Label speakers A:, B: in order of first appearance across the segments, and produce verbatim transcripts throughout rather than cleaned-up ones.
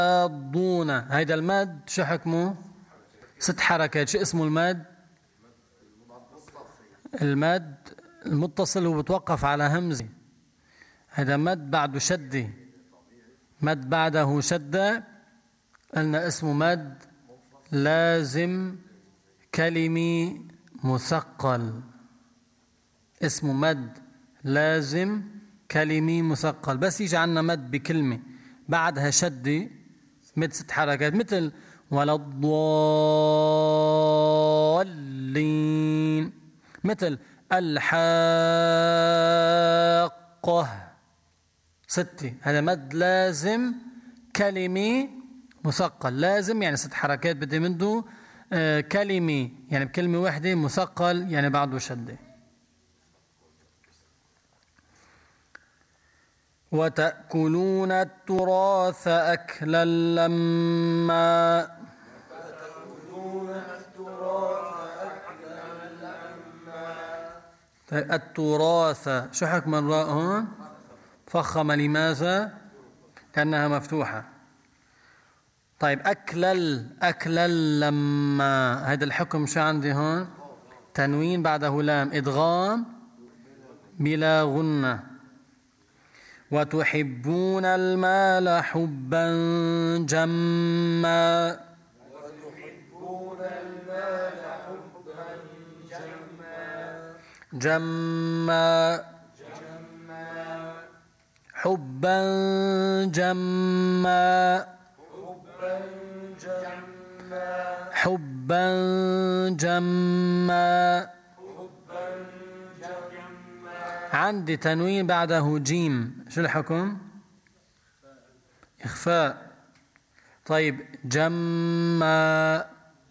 A: يضون، هيدا المد شو حكمه؟ ست حركات. شو اسمه المد؟ المد المتصل وبتوقف على همزة. هذا مد بعده شدة، مد بعده شدة، قلنا اسمه مد لازم كلمي مثقل. اسمه مد لازم كلمي مثقل. بس يجي عنا مد بكلمة بعدها شدة مد ست حركات، مثل ولا الضالين، مثل الحاقة، ستة. هذا مد لازم كلمي مثقل. لازم يعني ست حركات بدي منه، آه كلمي يعني بكلمة واحدة، مثقل يعني بعده شدة. وتأكلون التراث أكلا لما. التراث شو حكم الراء هون؟ فخم. لماذا؟ لأنها مفتوحة. طيب أكلل أكلل لما، هذا الحكم شو عندي هون؟ تنوين بعده لام، إدغام بلا غنة. وتحبون المال حبا جما. وتحبون المال حبا جما. جما حبا جما. حبا جما. عندي تنوين بعده جيم، شو الحكم؟ إخفاء. طيب جما،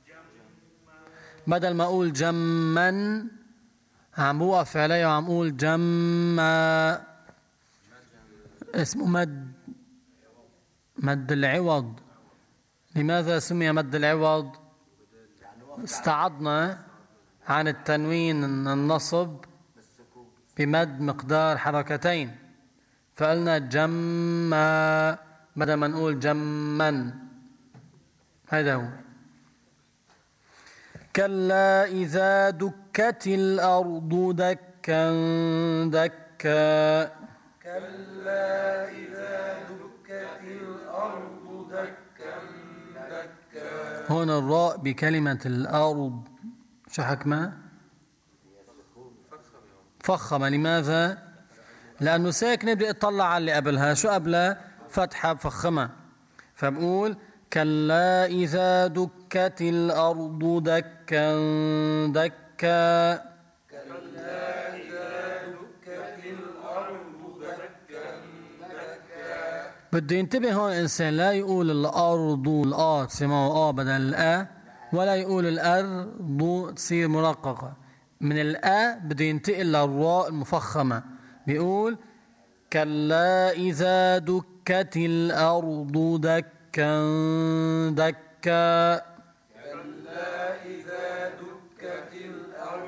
A: بدل ما أقول جما عم بوقف عليه وعم أقول جما، اسمه مد مد العوض. لماذا سمي مد العوض؟ استعضنا عن التنوين النصب بمد مقدار حركتين، فقلنا جما بدل ما نقول جما. هذا هو. كلا إذا دكت الأرض دكا دكا. كلا إذا دكت الأرض دكا دكا. هون الراء بكلمة الأرض شو حكمها؟ فخمة. لماذا؟ لأنه ساكنة بدي أطلع على اللي قبلها. شو قبلها؟ فتحة بفخمة. فبقول كلا إذا دكت الأرض دكا دكا. كلا إذا دكت الأرض دكا دكا. بده ينتبه هون الإنسان، لا يقول الأرض الآ تسمعه آ بدل الآ، ولا يقول الأرض تصير مرققة. من الآ بده ينتقل للراء المفخمة، بيقول كلا إذا دكت الأرض دكا دكا. كلا